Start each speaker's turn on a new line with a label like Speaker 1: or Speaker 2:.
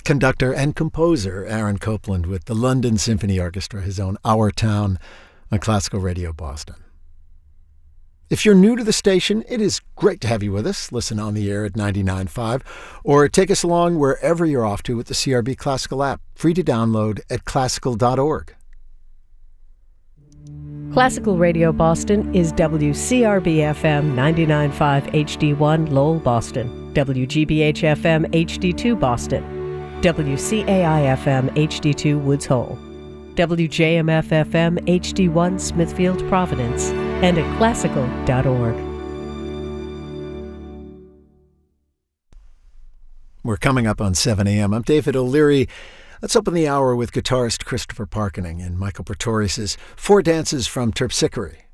Speaker 1: conductor and composer Aaron Copland with the London Symphony Orchestra, his own Our Town on Classical Radio Boston. If you're new to the station, it is great to have you with us. Listen on the air at 99.5 or take us along wherever you're off to with the CRB Classical app, free to download at classical.org.
Speaker 2: Classical Radio Boston is WCRB-FM 99.5 HD1 Lowell, Boston, WGBH-FM HD2 Boston, WCAI-FM HD2 Woods Hole, WJMF-FM HD1 Smithfield, Providence, and at classical.org.
Speaker 1: We're coming up on 7 a.m. I'm David O'Leary. Let's open the hour with guitarist Christopher Parkening and Michael Pretorius' Four Dances from Terpsichore.